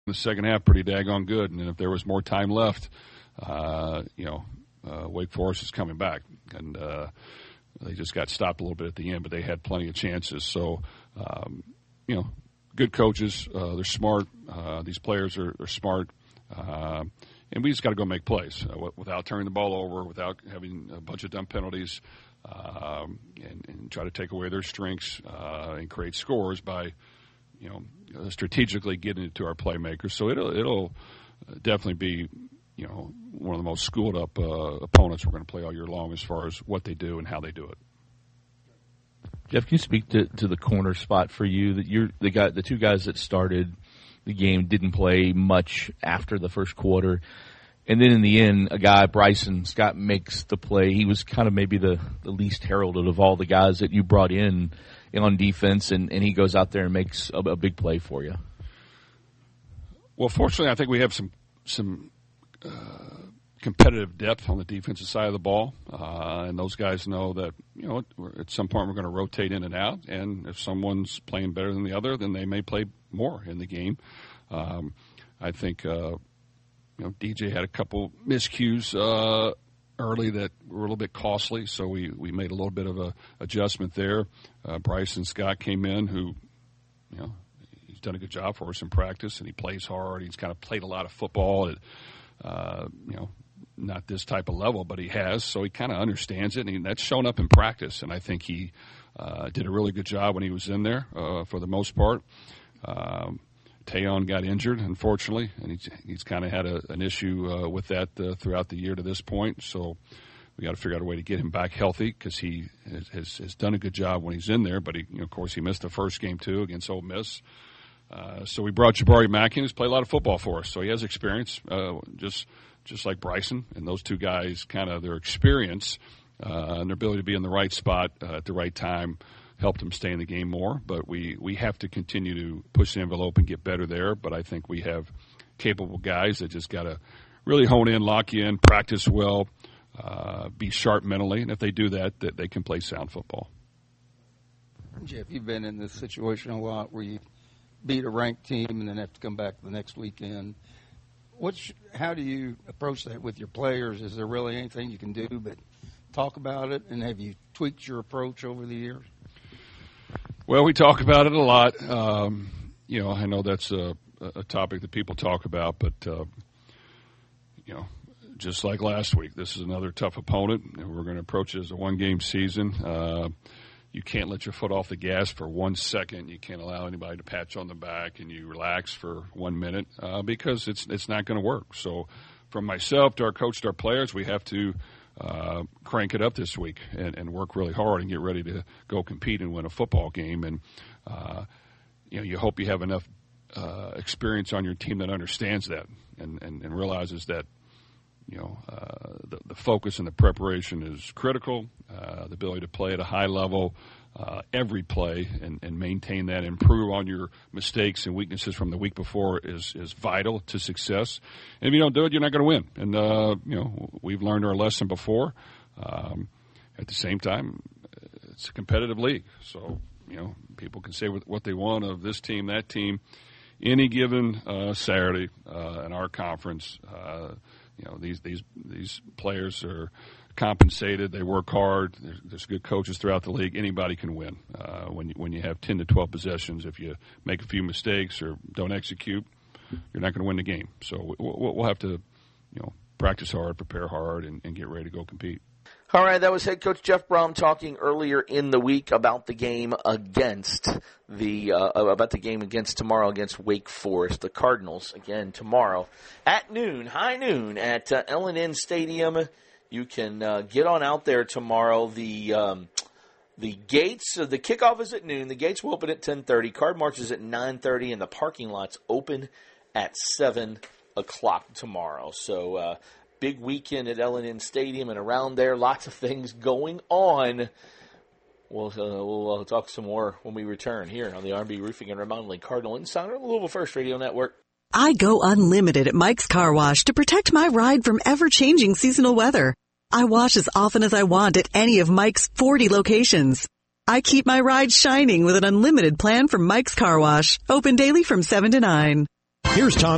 the second half pretty daggone good, and if there was more time left, Wake Forest is coming back, and they just got stopped a little bit at the end, but they had plenty of chances. So, good coaches, they're smart. These players are smart, and we just got to go make plays without turning the ball over, without having a bunch of dumb penalties, and try to take away their strengths and create scores by strategically getting it to our playmakers. So it'll definitely be, one of the most schooled up opponents we're going to play all year long as far as what they do and how they do it. Jeff, can you speak to the corner spot for you? That the two guys that started the game didn't play much after the first quarter, and then in the end, a guy, Bryson Scott, makes the play. He was kind of maybe the least heralded of all the guys that you brought in on defense, and he goes out there and makes a big play for you. Well, fortunately, I think we have some competitive depth on the defensive side of the ball, and those guys know that at some point we're going to rotate in and out, and if someone's playing better than the other, then they may play more in the game. I think DJ had a couple miscues early that were a little bit costly, so we made a little bit of a adjustment there. Bryson Scott came in, who he's done a good job for us in practice, and he plays hard. He's kind of played a lot of football at not this type of level, but he has, so he kind of understands it, and that's shown up in practice, and I think he did a really good job when he was in there for the most part. Tayon got injured, unfortunately, and he's kind of had an issue with that throughout the year to this point, so we got to figure out a way to get him back healthy because he has done a good job when he's in there, but of course he missed the first game too against Ole Miss. So we brought Jabari Mackin, who's played a lot of football for us, so he has experience, just like Bryson, and those two guys, kind of their experience and their ability to be in the right spot at the right time helped them stay in the game more. But we have to continue to push the envelope and get better there. But I think we have capable guys that just got to really hone in, lock you in, practice well, be sharp mentally, and if they do that, they can play sound football. Jeff, you've been in this situation a lot where you beat a ranked team and then have to come back the next weekend. How do you approach that with your players? Is there really anything you can do but talk about it, and have you tweaked your approach over the years? Well, we talk about it a lot. I know that's a topic that people talk about, but, just like last week, this is another tough opponent, and we're going to approach it as a one-game season. You can't let your foot off the gas for 1 second. You can't allow anybody to pat you on the back and you relax for 1 minute because it's not going to work. So from myself to our coach to our players, we have to crank it up this week and work really hard and get ready to go compete and win a football game. And, you hope you have enough experience on your team that understands that and realizes that, the focus and the preparation is critical. The ability to play at a high level every play and maintain that, improve on your mistakes and weaknesses from the week before is vital to success. And if you don't do it, you're not going to win. And, we've learned our lesson before. At the same time, it's a competitive league. So, people can say what they want of this team, that team. Any given Saturday in our conference, these players are compensated. They work hard. There's good coaches throughout the league. Anybody can win when you have 10 to 12 possessions. If you make a few mistakes or don't execute, you're not going to win the game. So we'll have to, practice hard, prepare hard, and get ready to go compete. All right, that was head coach Jeff Brohm talking earlier in the week about the game against tomorrow against Wake Forest. The Cardinals again tomorrow at noon, high noon at L&N Stadium. You can get on out there tomorrow. The gates, the kickoff is at noon. The gates will open at 10:30. Card march is at 9:30, and the parking lots open at 7 o'clock tomorrow. So. Big weekend at L&N Stadium and around there. Lots of things going on. We'll talk some more when we return here on the R&B Roofing and Remodeling Cardinal Insider on the Louisville First Radio Network. I go unlimited at Mike's Car Wash to protect my ride from ever-changing seasonal weather. I wash as often as I want at any of Mike's 40 locations. I keep my ride shining with an unlimited plan from Mike's Car Wash. Open daily from 7 to 9. Here's Tom